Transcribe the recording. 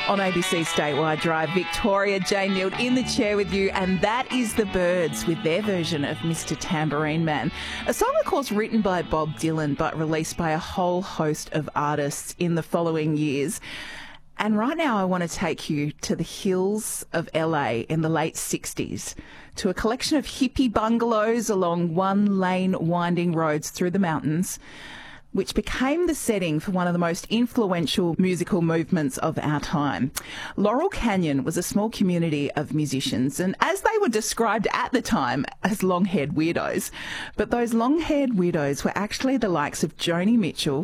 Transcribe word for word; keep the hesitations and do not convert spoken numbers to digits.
On A B C Statewide Drive, Victoria, Jane Nield in the chair with you, and that is The Byrds with their version of Mister Tambourine Man, a song of course written by Bob Dylan but released by a whole host of artists in the following years. And right now I want to take you to the hills of L A in the late sixties, to a collection of hippie bungalows along one-lane winding roads through the mountains, which became the setting for one of the most influential musical movements of our time. Laurel Canyon was a small community of musicians, and as they were described at the time as long-haired weirdos, but those long-haired weirdos were actually the likes of Joni Mitchell,